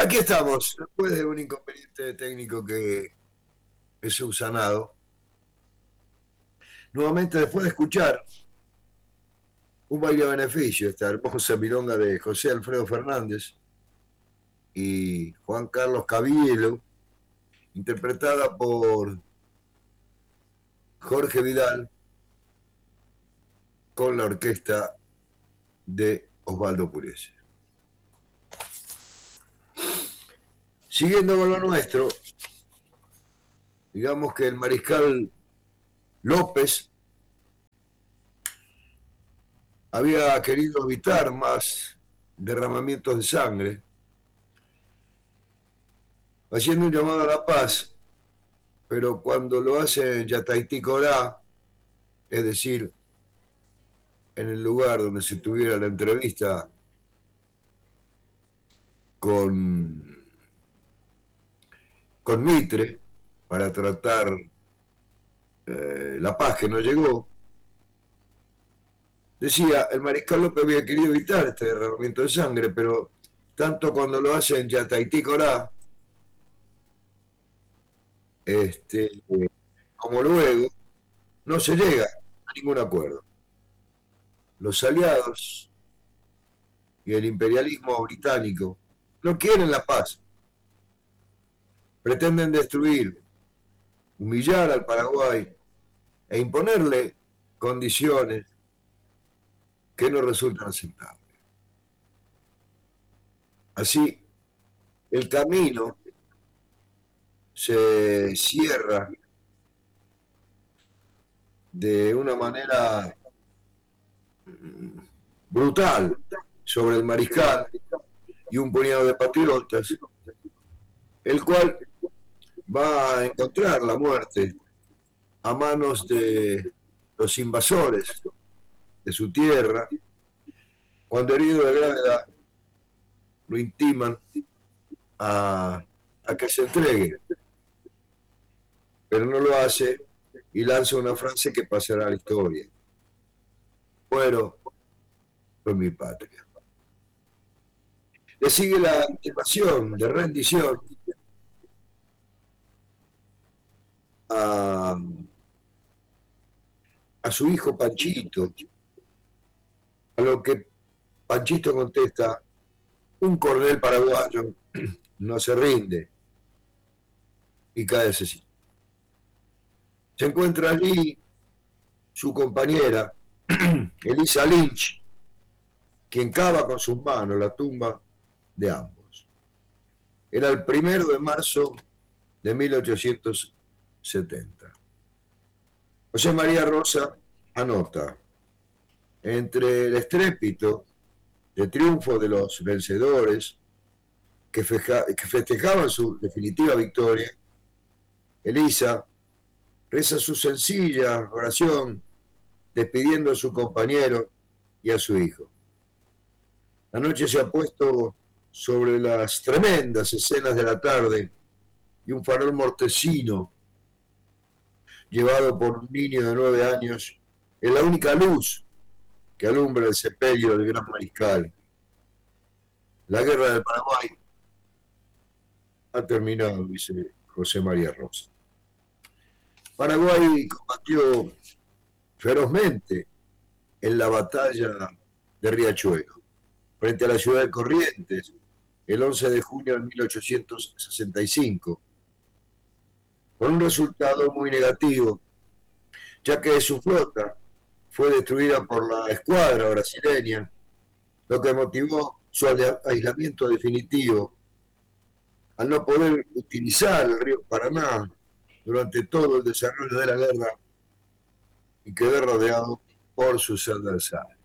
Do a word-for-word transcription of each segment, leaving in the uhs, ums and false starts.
Aquí estamos, después de un inconveniente técnico que es subsanado. Nuevamente, después de escuchar un baile a beneficio, esta hermosa milonga de José Alfredo Fernández y Juan Carlos Cavielo, interpretada por Jorge Vidal con la orquesta de Osvaldo Pugliese. Siguiendo con lo nuestro, digamos que el mariscal López había querido evitar más derramamientos de sangre, haciendo un llamado a la paz, pero cuando lo hace en Yataití Corá, es decir, en el lugar donde se tuviera la entrevista con, con Mitre para tratar eh, la paz que no llegó, decía, el mariscal López había querido evitar este derramamiento de sangre, pero tanto cuando lo hace en Yataití Corá, este, como luego, no se llega a ningún acuerdo. Los aliados y el imperialismo británico no quieren la paz. Pretenden destruir, humillar al Paraguay e imponerle condiciones que no resultan aceptables. Así, el camino se cierra de una manera brutal sobre el mariscal y un puñado de patriotas, el cual va a encontrar la muerte a manos de los invasores de su tierra, cuando herido de gravedad lo intiman a, a que se entregue, pero no lo hace y lanza una frase que pasará a la historia: muero por mi patria. Le sigue la intimación de rendición a, a su hijo Panchito, a lo que Panchito contesta: un coronel paraguayo no se rinde, y cae asesinado. Se encuentra allí su compañera, Elisa Lynch, quien cava con sus manos la tumba de ambos. Era el primero de marzo de mil ochocientos setenta. José María Rosa anota: entre el estrépito de triunfo de los vencedores que, feja, que festejaban su definitiva victoria, Elisa reza su sencilla oración despidiendo a su compañero y a su hijo. La noche se ha puesto sobre las tremendas escenas de la tarde y un farol mortecino llevado por un niño de nueve años es la única luz que alumbra el sepelio del gran mariscal. La guerra del Paraguay ha terminado, dice José María Rosa. Paraguay combatió ferozmente en la batalla de Riachuelo, frente a la ciudad de Corrientes, el once de junio de mil ochocientos sesenta y cinco, con un resultado muy negativo, ya que su flota fue destruida por la escuadra brasileña, lo que motivó su aislamiento definitivo al no poder utilizar el río Paraná durante todo el desarrollo de la guerra y quedó rodeado por sus adversarios.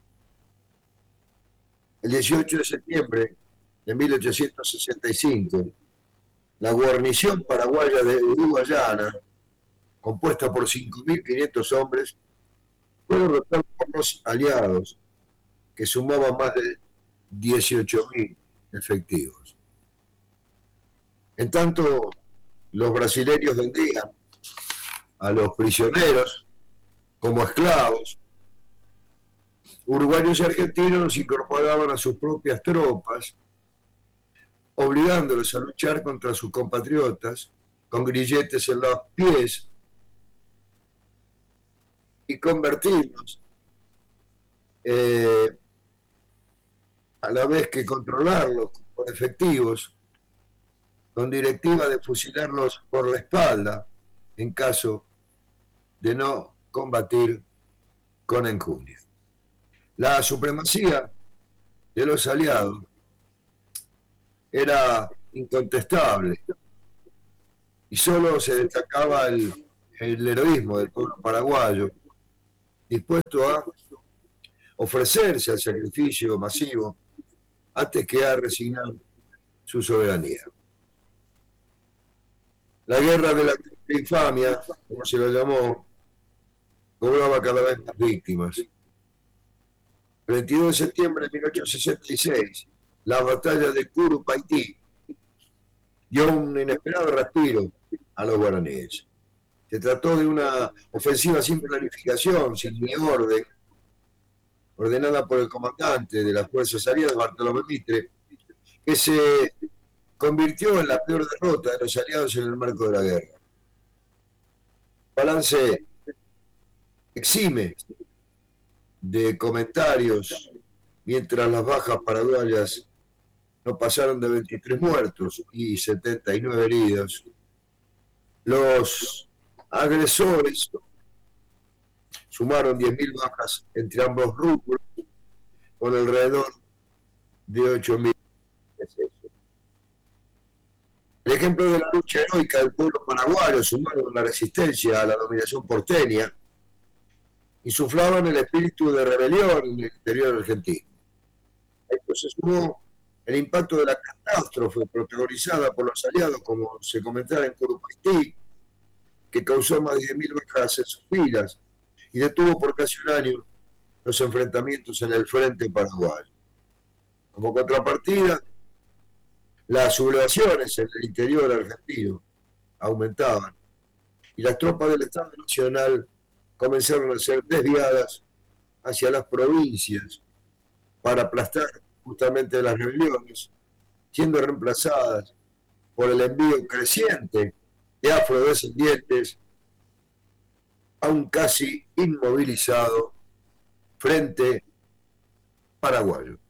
El dieciocho de septiembre de mil ochocientos sesenta y cinco, la guarnición paraguaya de Uruguayana, compuesta por cinco mil quinientos hombres, fue derrotada por los aliados, que sumaban más de dieciocho mil efectivos. En tanto, los brasileños vendían a los prisioneros como esclavos. Uruguayos y argentinos los incorporaban a sus propias tropas obligándolos a luchar contra sus compatriotas con grilletes en los pies y convertirlos, eh, a la vez que controlarlos por efectivos, con directiva de fusilarlos por la espalda en caso de no combatir con enjundia. La supremacía de los aliados era incontestable y solo se destacaba el, el heroísmo del pueblo paraguayo, dispuesto a ofrecerse al sacrificio masivo antes que a resignar su soberanía. La guerra de la infamia, como se lo llamó, cobraba cada vez más víctimas. El veintidós de septiembre de mil ochocientos sesenta y seis, la batalla de Curupaytí dio un inesperado respiro a los guaraníes. Se trató de una ofensiva sin planificación, sin ni orden, ordenada por el comandante de las Fuerzas Aliadas, Bartolomé Mitre, que se convirtió en la peor derrota de los aliados en el marco de la guerra. Balance exime de comentarios, mientras las bajas paraguayas no pasaron de veintitrés muertos y setenta y nueve heridos. Los agresores sumaron diez mil bajas entre ambos rubros, con alrededor de ocho mil decesos. El ejemplo de la lucha heroica del pueblo paraguayo, sumado a la resistencia a la dominación porteña, insuflaban el espíritu de rebelión en el interior argentino. A esto se sumó el impacto de la catástrofe protagonizada por los aliados, como se comentaba en Curupaytí, que causó más de diez mil bajas en sus filas y detuvo por casi un año los enfrentamientos en el frente paraguayo. Como contrapartida, las sublevaciones en el interior argentino aumentaban y las tropas del Estado Nacional comenzaron a ser desviadas hacia las provincias para aplastar justamente las rebeliones, siendo reemplazadas por el envío creciente de afrodescendientes a un casi inmovilizado frente paraguayo.